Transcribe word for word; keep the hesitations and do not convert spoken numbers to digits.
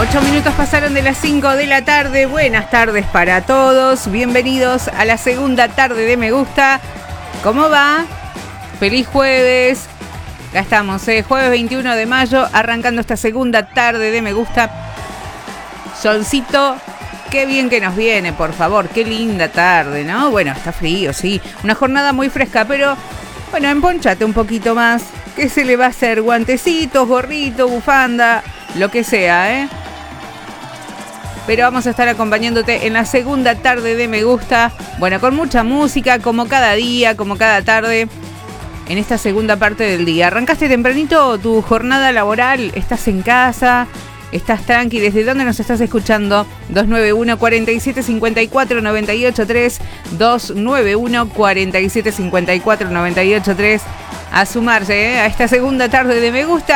Ocho minutos pasaron de las cinco de la tarde. Buenas tardes para todos. Bienvenidos a la segunda tarde de Me Gusta. ¿Cómo va? Feliz jueves. Acá estamos, ¿eh? Jueves veintiuno de mayo, arrancando esta segunda tarde de Me Gusta. Solcito, qué bien que nos viene, por favor. Qué linda tarde, ¿no? Bueno, está frío, sí. Una jornada muy fresca, pero bueno, emponchate un poquito más. ¿Qué se le va a hacer? Guantecitos, gorrito, bufanda, lo que sea, ¿eh? Pero vamos a estar acompañándote en la segunda tarde de Me Gusta. Bueno, con mucha música, como cada día, como cada tarde, en esta segunda parte del día. ¿Arrancaste tempranito tu jornada laboral? ¿Estás en casa? ¿Estás tranqui? ¿Desde dónde nos estás escuchando? dos nueve uno, cuatro siete cinco cuatro, nueve ocho tres. dos nueve uno, cuatro siete cinco cuatro, nueve ocho tres. A sumarse, ¿eh? A esta segunda tarde de Me Gusta.